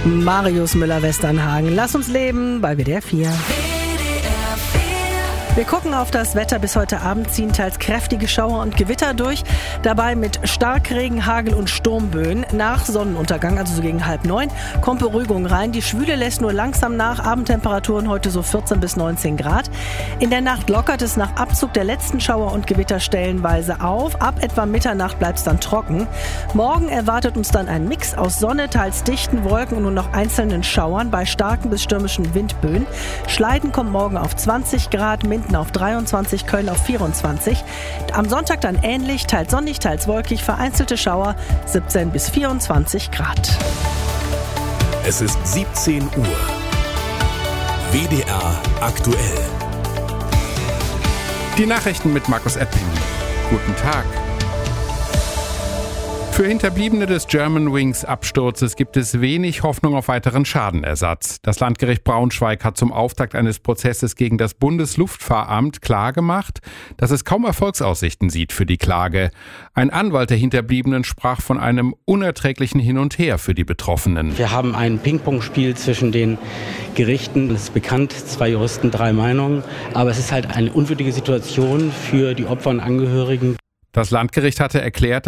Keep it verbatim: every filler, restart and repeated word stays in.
Marius Müller-Westernhagen. Lass uns leben bei W D R vier. Wir gucken auf das Wetter. Bis heute Abend ziehen teils kräftige Schauer und Gewitter durch. Dabei mit Starkregen, Hagel und Sturmböen. Nach Sonnenuntergang, also so gegen halb neun, kommt Beruhigung rein. Die Schwüle lässt nur langsam nach. Abendtemperaturen heute so vierzehn bis neunzehn Grad. In der Nacht lockert es nach Abzug der letzten Schauer und Gewitter stellenweise auf. Ab etwa Mitternacht bleibt es dann trocken. Morgen erwartet uns dann ein Mix aus Sonne, teils dichten Wolken und nur noch einzelnen Schauern bei starken bis stürmischen Windböen. Schleiden kommt morgen auf zwanzig Grad, Minden auf dreiundzwanzig, Köln auf vierundzwanzig. Am Sonntag dann ähnlich, teils sonnig, teils wolkig, vereinzelte Schauer, siebzehn bis vierundzwanzig Grad. Es ist siebzehn Uhr. W D R aktuell. Die Nachrichten mit Markus Epping. Guten Tag. Für Hinterbliebene des Germanwings-Absturzes gibt es wenig Hoffnung auf weiteren Schadenersatz. Das Landgericht Braunschweig hat zum Auftakt eines Prozesses gegen das Bundesluftfahramt klargemacht, dass es kaum Erfolgsaussichten sieht für die Klage. Ein Anwalt der Hinterbliebenen sprach von einem unerträglichen Hin und Her für die Betroffenen. Wir haben ein Ping-Pong-Spiel zwischen den Gerichten. Es ist bekannt, zwei Juristen, drei Meinungen. Aber es ist halt eine unwürdige Situation für die Opfer und Angehörigen. Das Landgericht hatte erklärt,